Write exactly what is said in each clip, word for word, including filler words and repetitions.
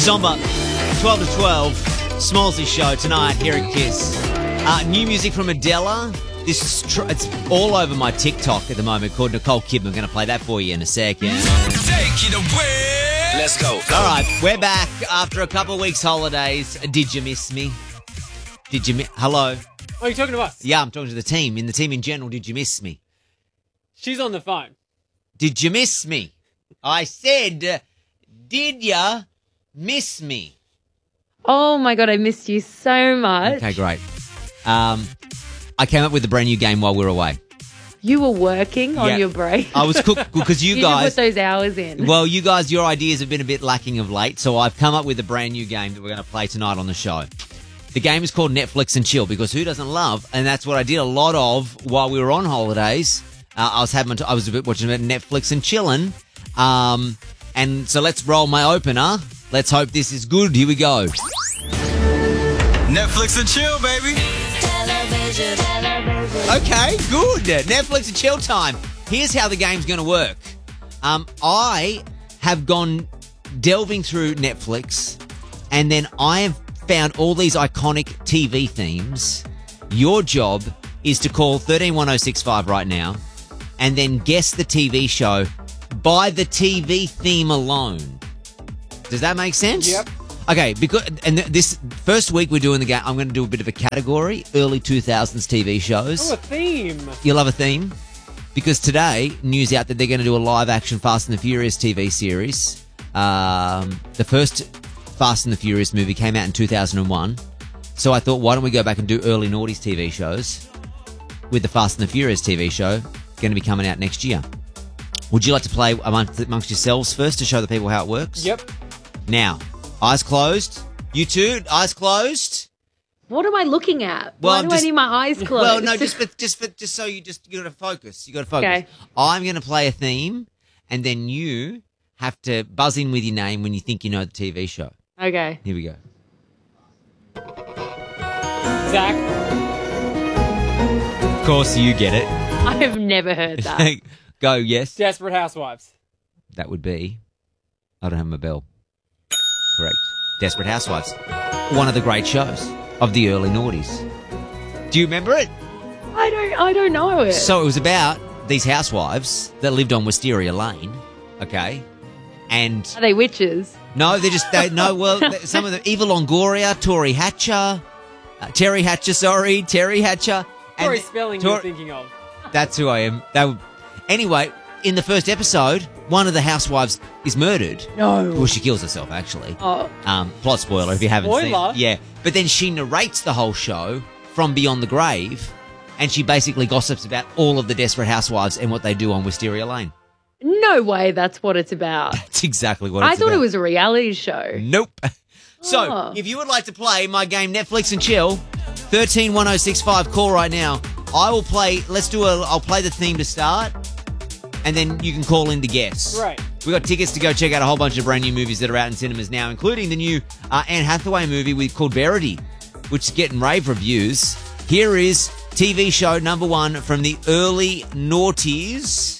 Zomba, twelve to twelve, Smallsy show tonight here at Kiss. Uh, new music from Adele. This is tr- it's all over my TikTok at the moment called Nicole Kidman. I'm going to play that for you in a second. Take it away. Let's go. go. All right, we're back after a couple of weeks' holidays. Did you miss me? Did you miss... Hello? Oh, you're talking to us? Yeah, I'm talking to the team. In the team in general, did you miss me? She's on the phone. Did you miss me? I said, uh, did ya miss me? Oh, my God, I missed you so much. Okay, great. Um, I came up with a brand new game while we were away. You were working on Yeah. your break. I was cooked because you, you guys... should put those hours in. Well, you guys, your ideas have been a bit lacking of late, so I've come up with a brand new game that we're going to play tonight on the show. The game is called Netflix and Chill because who doesn't love, and that's what I did a lot of while we were on holidays. Uh, I was having, I was a bit watching a bit of Netflix and chilling. Um, and so let's roll my opener. Let's hope this is good. Here we go. Netflix and chill, baby. Okay, good. Netflix and chill time. Here's how the game's going to work. Um, I have gone delving through Netflix, and then I have found all these iconic T V themes. Your job is to call one three one oh six five right now, and then guess the T V show by the T V theme alone. Does that make sense? Yep. Okay, because and th- this first week we're doing the game, I'm going to do a bit of a category, early two thousands T V shows. Oh, a theme. You'll have a theme? Because today, news out that they're going to do a live-action Fast and the Furious T V series. Um, the first Fast and the Furious movie came out in two thousand one. So I thought, why don't we go back and do early noughties T V shows with the Fast and the Furious T V show going to be coming out next year. Would you like to play amongst, amongst yourselves first to show the people how it works? Yep. Now, eyes closed. You two, eyes closed. What am I looking at? Well, Why I'm do just- I need my eyes closed? Well, no, just for, just for, just so you just you got to focus. You got to focus. Okay. I'm going to play a theme, and then you have to buzz in with your name when you think you know the T V show. Okay. Here we go. Zach. Of course, you get it. I have never heard that. Go. Yes. Desperate Housewives. That would be. I don't have my bell. Correct. Desperate Housewives. One of the great shows of the early noughties. Do you remember it? I don't. I don't know it. So it was about these housewives that lived on Wisteria Lane. Okay. And Are they witches? no, they're just they no. Well, they- some of them: Eva Longoria, Tori Hatcher, uh, Terry Hatcher. Sorry, Terry Hatcher. and Tori the- Spelling Tor- you're thinking of. That's who I am. That would, anyway, in the first episode, one of the housewives is murdered. No. Well, she kills herself, actually. Oh. Um, plot spoiler if you haven't Spoiler? seen it. Yeah. But then she narrates the whole show from beyond the grave, and she basically gossips about all of the Desperate Housewives and what they do on Wisteria Lane. No way. That's what it's about. That's exactly what I it's thought about. it was a reality show. Nope. So, Oh. if you would like to play my game Netflix and Chill, one three one oh six five, call right now. I will play, let's do a, I'll play the theme to start, and then you can call in to guess. Right. We got tickets to go check out a whole bunch of brand new movies that are out in cinemas now, including the new uh, Anne Hathaway movie with, called Verity, which is getting rave reviews. Here is T V show number one from the early noughties.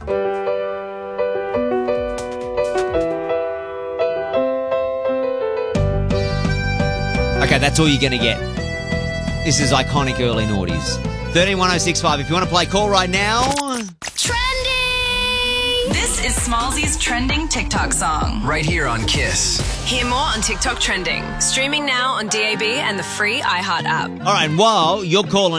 Okay, that's all you're going to get. This is iconic early noughties. one three one oh six five. If you want to play, call right now. Trending! This is Smallsy's trending TikTok song. Right here on Kiss. Hear more on TikTok Trending. Streaming now on D A B and the free iHeart app. All right, and while you're calling